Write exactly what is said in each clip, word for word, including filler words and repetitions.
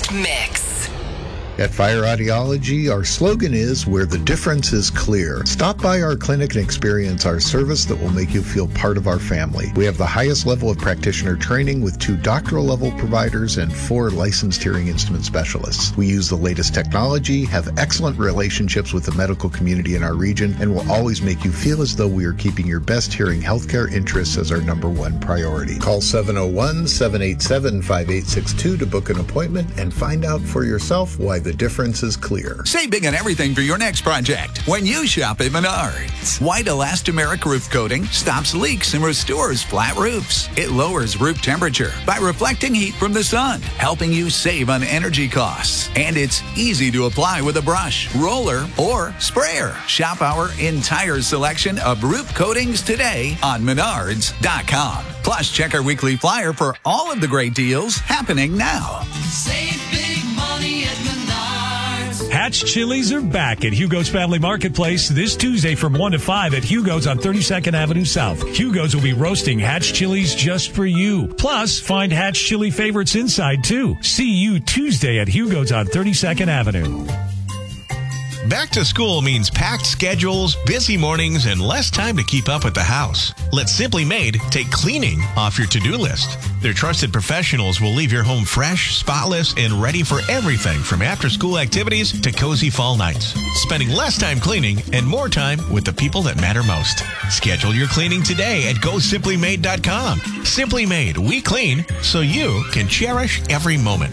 Mix. At Fire Audiology, our slogan is, where the difference is clear. Stop by our clinic and experience our service that will make you feel part of our family. We have the highest level of practitioner training with two doctoral level providers and four licensed hearing instrument specialists. We use the latest technology, have excellent relationships with the medical community in our region, and will always make you feel as though we are keeping your best hearing healthcare interests as our number one priority. Call seven oh one, seven eight seven, five eight six two to book an appointment and find out for yourself why the difference is clear. Save big on everything for your next project when you shop at Menards. White elastomeric roof coating stops leaks and restores flat roofs. It lowers roof temperature by reflecting heat from the sun, helping you save on energy costs. And it's easy to apply with a brush, roller, or sprayer. Shop our entire selection of roof coatings today on Menards dot com. Plus, check our weekly flyer for all of the great deals happening now. Save big money at Menards. Hatch Chili's are back at Hugo's Family Marketplace this Tuesday from one to five at Hugo's on thirty-second Avenue South. Hugo's will be roasting Hatch Chili's just for you. Plus, find Hatch Chili favorites inside, too. See you Tuesday at Hugo's on thirty-second Avenue. Back to school means packed schedules, busy mornings, and less time to keep up with the house. Let Simply Made take cleaning off your to-do list. Their trusted professionals will leave your home fresh, spotless, and ready for everything from after-school activities to cozy fall nights. Spending less time cleaning and more time with the people that matter most. Schedule your cleaning today at go simply made dot com. Simply Made, we clean so you can cherish every moment.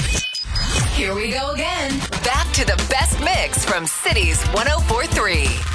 Here we go again. Back to the best mix from Cities one oh four point three.